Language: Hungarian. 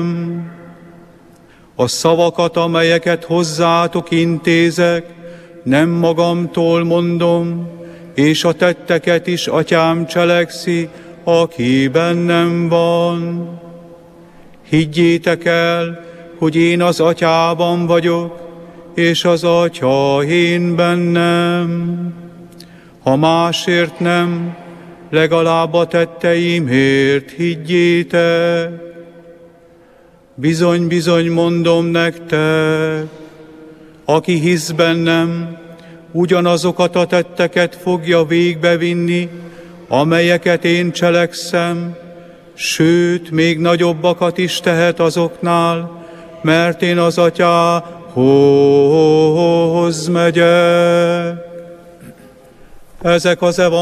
nekem. A szavakat, amelyeket hozzátok intézek, nem magamtól mondom, és a tetteket is Atyám cselekszi, aki bennem van. Higgyétek el, hogy én az Atyában vagyok, és az Atya én bennem. Ha másért nem, legalább a tetteimért higgyétek. Bizony, bizony mondom nektek, aki hisz bennem, ugyanazokat a tetteket fogja végbevinni, amelyeket én cselekszem, sőt, még nagyobbakat is tehet azoknál, mert én az Atyához megyek. Ezek az